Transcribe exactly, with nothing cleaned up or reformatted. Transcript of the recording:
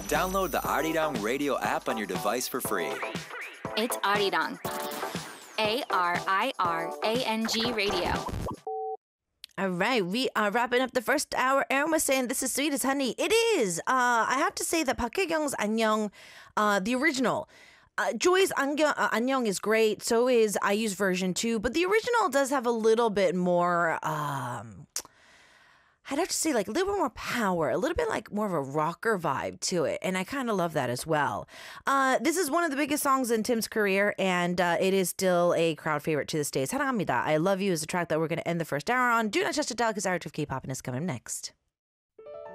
Download the Arirang radio app on your device for free. It's Arirang. A R I R A N G radio. All right, we are wrapping up the first hour. Aaron was saying this is sweet as honey. It is. Uh, I have to say that Park Hae-kyung's 안녕, uh, the original. Uh, Joy's 안녕, uh, 안녕 is great. So is I U's version too. But the original does have a little bit more, um, I'd have to say like a little bit more power, a little bit like more of a rocker vibe to it. And I kind of love that as well. Uh, this is one of the biggest songs in Tim's career, and uh, it is still a crowd favorite to this day. 사랑합니다. I Love You is a track that we're going to end the first hour on. Do not touch the dial because Hour of K-pop is coming next.